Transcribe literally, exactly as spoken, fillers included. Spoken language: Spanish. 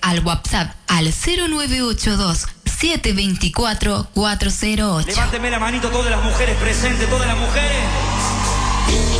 al WhatsApp al cero nueve ocho dos, siete dos cuatro, cuatro cero ocho. Levánteme la manito todas las mujeres presentes, todas las mujeres.